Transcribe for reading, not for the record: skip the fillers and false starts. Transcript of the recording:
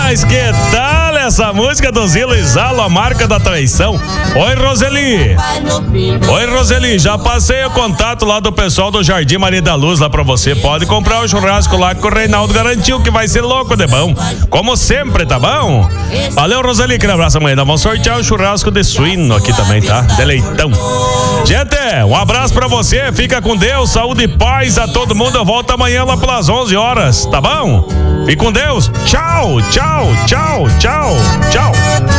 Mas que tal essa música do Zilo e Zalo, a marca da traição? Oi, Roseli. Oi, Roseli, já passei o contato lá do pessoal do Jardim Maria da Luz lá pra você. Pode comprar o churrasco lá que o Reinaldo garantiu que vai ser louco de bom. Como sempre, tá bom? Valeu, Roseli, aquele abraço amanhã. Vamos sortear o churrasco de suíno aqui também, tá? De leitão. Gente, um abraço pra você. Fica com Deus, saúde e paz a todo mundo. Eu volto amanhã lá pelas 11 horas, tá bom? Fique com Deus. Tchau, tchau, tchau, tchau, tchau.